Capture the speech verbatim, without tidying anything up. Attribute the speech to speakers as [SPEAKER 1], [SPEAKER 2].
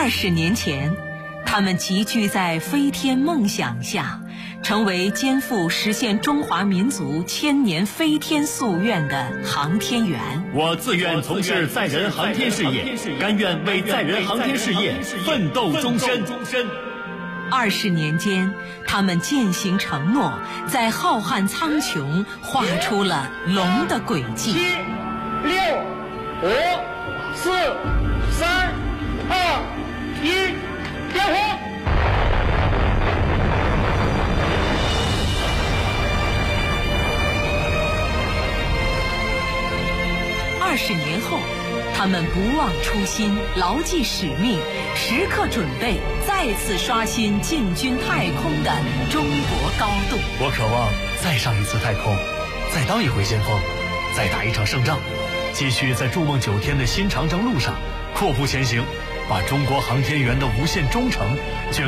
[SPEAKER 1] 二十年前，他们集聚在飞天梦想下，成为肩负实现中华民族千年飞天夙愿的航天员。
[SPEAKER 2] 我自愿从事载人航天事业，甘愿为载人航天事业奋斗终身。
[SPEAKER 1] 二十年间，他们践行承诺，在浩瀚苍穹画出了龙的轨迹。
[SPEAKER 3] 七、六、五、四、三、二、一，点火！
[SPEAKER 1] 二十年后，他们不忘初心，牢记使命，时刻准备再次刷新进军太空的中国高度。
[SPEAKER 4] 我渴望再上一次太空，再当一回先锋，再打一场胜仗，继续在筑梦九天的新长征路上阔步前行，把中国航天员的无限忠诚